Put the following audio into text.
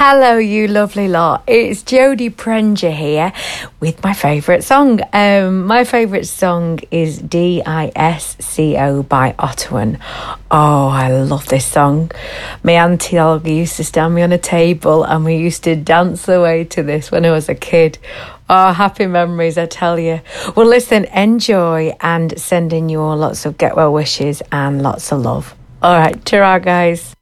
Hello, you lovely lot. It's Jodie Prenger here with my favourite song. My favourite song is Disco by Ottawan. Oh, I love this song. My auntie Olga used to stand me on a table and we used to dance away to this when I was a kid. Oh, happy memories, I tell you. Well, listen, enjoy and send in your lots of get well wishes and lots of love. All right, ta-ra, guys.